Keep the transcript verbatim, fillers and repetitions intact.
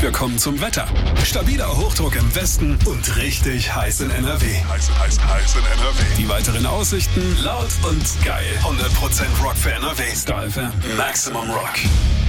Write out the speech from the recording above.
Wir kommen zum Wetter. Stabiler Hochdruck im Westen und richtig heiß in N R W. Heiß, heiß, heiß in N R W. Die weiteren Aussichten laut und geil. hundert Prozent Rock für N R W. Star F M. Maximum Rock.